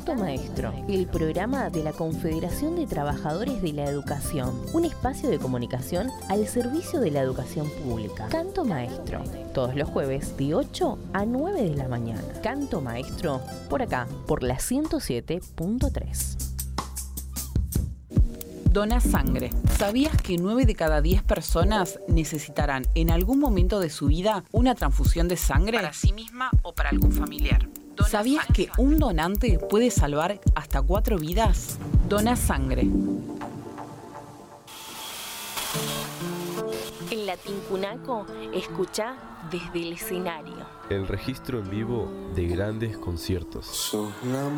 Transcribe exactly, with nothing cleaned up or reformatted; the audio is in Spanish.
Canto Maestro, el programa de la Confederación de Trabajadores de la Educación, un espacio de comunicación al servicio de la educación pública. Canto Maestro, todos los jueves de ocho a nueve de la mañana. Canto Maestro, por acá, por la ciento siete punto tres. Dona sangre. ¿Sabías que nueve de cada diez personas necesitarán en algún momento de su vida una transfusión de sangre? Para sí misma o para algún familiar. Dona ¿Sabías sangre. que un donante puede salvar hasta cuatro vidas? Dona sangre. En Latincunaco, escucha desde el escenario. El registro en vivo de grandes conciertos.